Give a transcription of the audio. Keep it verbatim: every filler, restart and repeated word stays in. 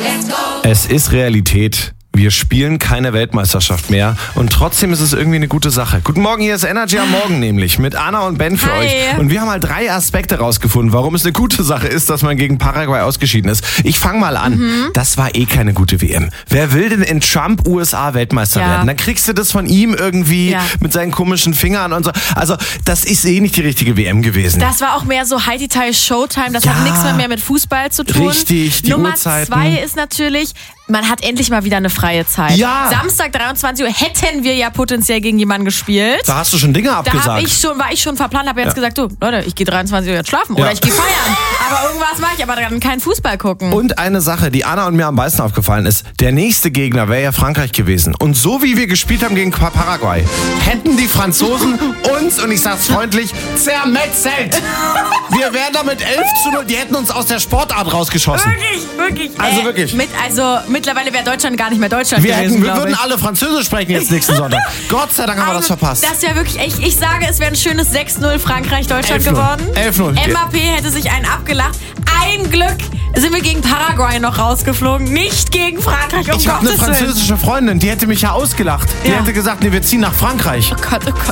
Es ist Realität. Wir spielen keine Weltmeisterschaft mehr und trotzdem ist es irgendwie eine gute Sache. Guten Morgen, hier ist Energy am Morgen nämlich mit Anna und Ben für Hi. euch. Und wir haben mal drei Aspekte rausgefunden, warum es eine gute Sache ist, dass man gegen Paraguay ausgeschieden ist. Ich fange mal an. Mhm. Das war eh keine gute W M. Wer will denn in Trump U S A Weltmeister ja. werden? Dann kriegst du das von ihm irgendwie ja. mit seinen komischen Fingern und so. Also das ist eh nicht die richtige W M gewesen. Das war auch mehr so Heidi-Tai Showtime. Das Ja. hat nichts mehr, mehr mit Fußball zu tun. Richtig, die Nummer Uhrzeiten. zwei ist natürlich, man hat endlich mal wieder eine freie Zeit. Ja. Samstag dreiundzwanzig Uhr hätten wir ja potenziell gegen jemanden gespielt. Da hast du schon Dinge Da abgesagt. hab ich schon, war ich schon verplant, habe jetzt Ja. gesagt, du, Leute, ich gehe dreiundzwanzig Uhr jetzt schlafen Ja. oder ich gehe feiern. Aber irgendwas mache ich, aber dann keinen Fußball gucken. Und eine Sache, die Anna und mir am meisten aufgefallen ist, der nächste Gegner wäre ja Frankreich gewesen. Und so wie wir gespielt haben gegen Paraguay, hätten die Franzosen uns, und ich sag's freundlich, zermetzelt. Wir wären da mit elf zu null, die hätten uns aus der Sportart rausgeschossen. Wirklich, wirklich. Also äh, wirklich. Mit, also mittlerweile wäre Deutschland gar nicht mehr Deutschland Wir, gewesen, hätten, wir glaub würden ich. alle Französisch sprechen jetzt nächsten Sonntag. Gott sei Dank haben wir das Also, verpasst. Das wäre wirklich echt, ich sage, es wäre ein schönes sechs null Frankreich-Deutschland elf null. geworden. elf null. Mbappé hätte sich einen abgelacht. Ein Glück sind wir gegen Paraguay noch rausgeflogen, nicht gegen Frankreich, um Ich habe eine Gottes Willen. französische Freundin, die hätte mich ja ausgelacht. Die Ja. hätte gesagt, nee, wir ziehen nach Frankreich. Oh Gott, oh Gott.